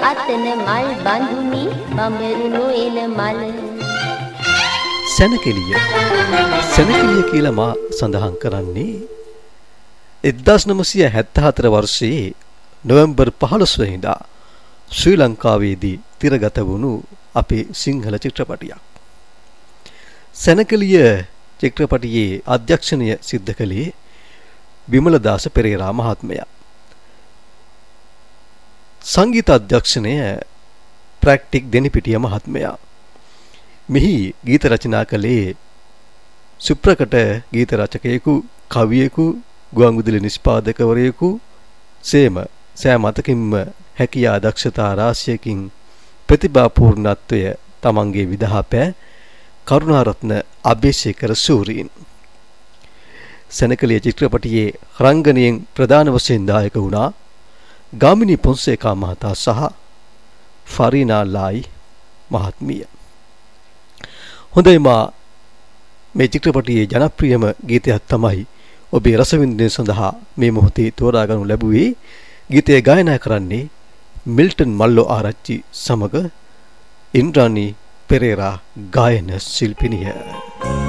අතන මල් බඳුනි බඹරු නොඑන මල. සැනකෙළිය කියලා මා සඳහන් කරන්නේ 1974 වර්ෂයේ නොවැම්බර් 15 වෙනිදා ශ්‍රී ලංකාවේදී තිරගත වුණු අපේ සිංහල චිත්‍රපටයක්. සැනකෙළිය චිත්‍රපටයේ අධ්‍යක්ෂණය සිද්ධ කළේ විමලදාස පෙරේරා මහත්මයා. සංගීත අධ්‍යක්ෂණය ප්‍රැක්ටික් දෙනිපිටිය මහත්මයා. මෙහි ගීත රචනා කළේ සුප්‍රකට ගීත රචකයෙකු, කවියෙකු, ගුවන්විදුලි නිෂ්පාදකවරයෙකු සෑම අතකින්ම හැකියා දක්ෂතා රාශියකින් ප්‍රතිභාපූර්ණත්වය තමන්ගේ විදහාපෑ කරුණාරත්න අබේසේකර සූරීන්. සැනකෙළිය චිත්‍රපටයේ රංගනයෙන් ප්‍රධාන වශයෙන් දායක වුණා ගාමිණී පොන්සේකා මහතා සහ ෆරීනා ලායි මහත්මිය. හොඳයි මේ චිත්‍රපටයේ ජනප්‍රියම ගීතයක් තමයි ඔබේ රසවින්දනය සඳහා මේ මොහොතේ තෝරා ගනු ලැබුවේ. ගීතය ගායනා කරන්නේ මිල්ටන් මල්ලෝ ආරච්චි සමග ඉන්ද්‍රානි පෙරේරා ගායන ශිල්පිනිය.